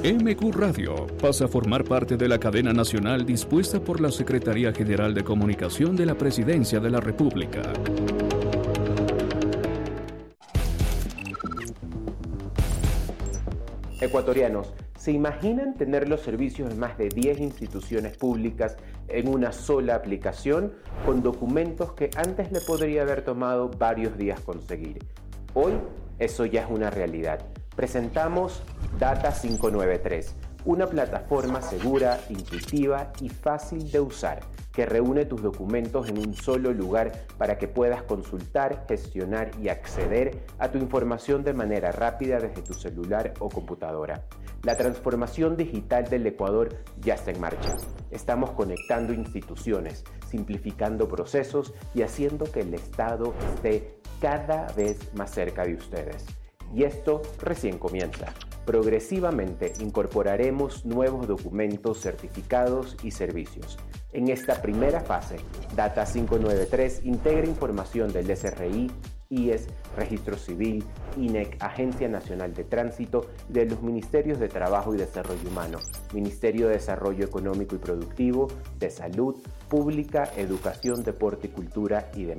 MQ Radio pasa a formar parte de la cadena nacional dispuesta por la Secretaría General de Comunicación de la Presidencia de la República. Ecuatorianos, ¿se imaginan tener los servicios de más de 10 instituciones públicas en una sola aplicación con documentos que antes le podría haber tomado varios días conseguir? Hoy eso ya es una realidad. Presentamos Data 593, una plataforma segura, intuitiva y fácil de usar que reúne tus documentos en un solo lugar para que puedas consultar, gestionar y acceder a tu información de manera rápida desde tu celular o computadora. La transformación digital del Ecuador ya está en marcha. Estamos conectando instituciones, simplificando procesos y haciendo que el Estado esté cada vez más cerca de ustedes. Y esto recién comienza. Progresivamente incorporaremos nuevos documentos, certificados y servicios. En esta primera fase, Data 593 integra información del SRI, IES, Registro Civil, INEC, Agencia Nacional de Tránsito y de los Ministerios de Trabajo y Desarrollo Humano, Ministerio de Desarrollo Económico y Productivo, de Salud, Pública, Educación, Deporte y Cultura y demás.